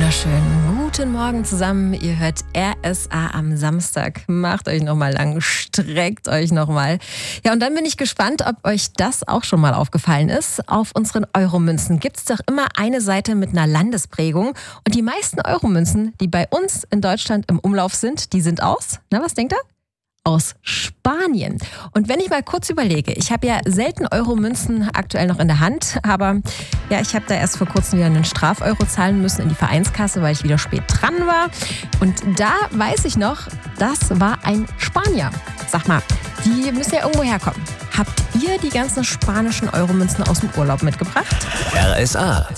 wunderschönen guten Morgen zusammen. Ihr hört RSA am Samstag. Macht euch nochmal lang, streckt euch nochmal. Ja, und dann bin ich gespannt, ob euch das auch schon mal aufgefallen ist. Auf unseren Euromünzen gibt es doch immer eine Seite mit einer Landesprägung. Und die meisten Euromünzen, die bei uns in Deutschland im Umlauf sind, die sind aus, na, was denkt ihr? Aus Spanien. Und wenn ich mal kurz überlege, ich habe ja selten Euromünzen aktuell noch in der Hand, aber ja, ich habe da erst vor kurzem wieder einen Strafeuro zahlen müssen in die Vereinskasse, weil ich wieder spät dran war. Und da weiß ich noch, das war ein Spanier. Sag mal, die müssen ja irgendwo herkommen. Habt ihr die ganzen spanischen Euromünzen aus dem Urlaub mitgebracht? RSA.